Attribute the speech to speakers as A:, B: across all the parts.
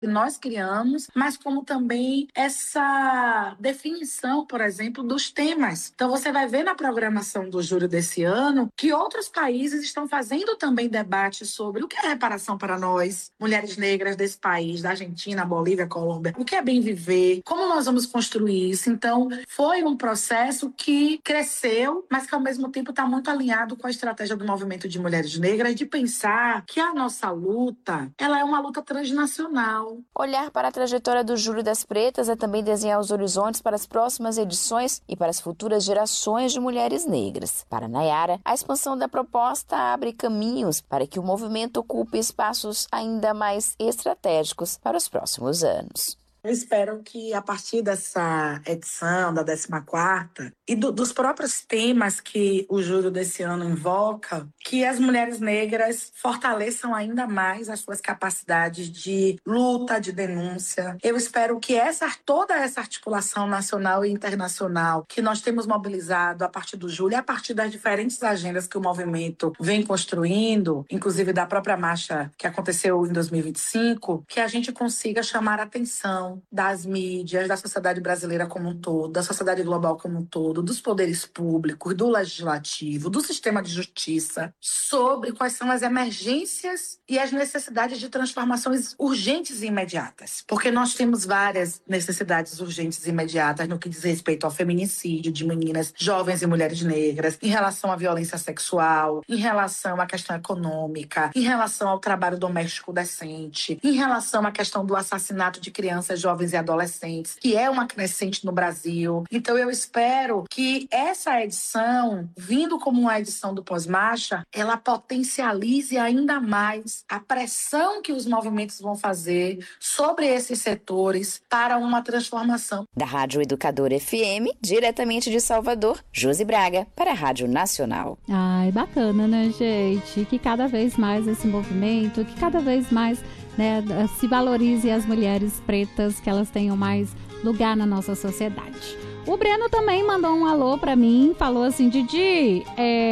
A: que nós criamos, mas como também essa definição, por exemplo, dos temas. Então, você vai ver na programação do Júri desse ano que outros países estão fazendo também debates sobre o que é reparação para nós, mulheres negras desse país, da Argentina, Bolívia, Colômbia, o que é bem viver, como nós vamos construir isso. Então, foi um processo que cresceu, mas que ao mesmo tempo está muito alinhado com a estratégia do movimento de mulheres negras de pensar que a nossa luta, ela é uma luta transnacional.
B: Olhar para a trajetória do Júri das Pretas é também desenhar os horizontes para as próximas edições e para as futuras gerações de mulheres negras. Para Nayara, a expansão da proposta abre caminhos para que o movimento ocupe espaços ainda mais estratégicos para os próximos anos.
A: Eu espero que, a partir dessa edição, da 14ª, e dos próprios temas que o júri desse ano invoca, que as mulheres negras fortaleçam ainda mais as suas capacidades de luta, de denúncia. Eu espero que toda essa articulação nacional e internacional que nós temos mobilizado a partir do júri, a partir das diferentes agendas que o movimento vem construindo, inclusive da própria marcha que aconteceu em 2025, que a gente consiga chamar a atenção das mídias, da sociedade brasileira como um todo, da sociedade global como um todo, dos poderes públicos, do legislativo, do sistema de justiça, sobre quais são as emergências e as necessidades de transformações urgentes e imediatas. Porque nós temos várias necessidades urgentes e imediatas no que diz respeito ao feminicídio de meninas, jovens e mulheres negras, em relação à violência sexual, em relação à questão econômica, em relação ao trabalho doméstico decente, em relação à questão do assassinato de crianças, jovens e adolescentes, que é uma crescente no Brasil. Então eu espero que essa edição, vindo como uma edição do Pós-Marcha, ela potencialize ainda mais a pressão que os movimentos vão fazer sobre esses setores para uma transformação.
B: Da Rádio Educadora FM, diretamente de Salvador, Josi Braga, para a Rádio Nacional.
C: Ai, bacana, né, gente? Que cada vez mais esse movimento, que cada vez mais, né, se valorize as mulheres pretas, que elas tenham mais lugar na nossa sociedade. O Breno também mandou um alô pra mim, falou assim: Didi,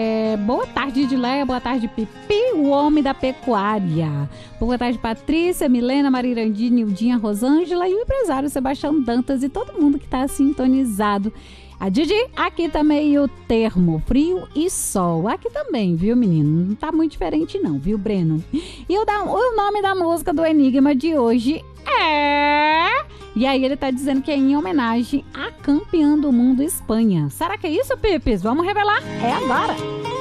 C: boa tarde, Edileia, boa tarde, Pipi, o homem da pecuária. Boa tarde, Patrícia, Milena, Marirandi, Nildinha, Rosângela e o empresário Sebastião Dantas e todo mundo que tá sintonizado. A Didi, aqui tá meio termo, frio e sol. Aqui também, viu, menino? Não tá muito diferente não, viu, Breno? E o nome da música do Enigma de hoje é... E aí ele tá dizendo que é em homenagem à campeã do mundo Espanha. Será que é isso, Pipes? Vamos revelar? É agora!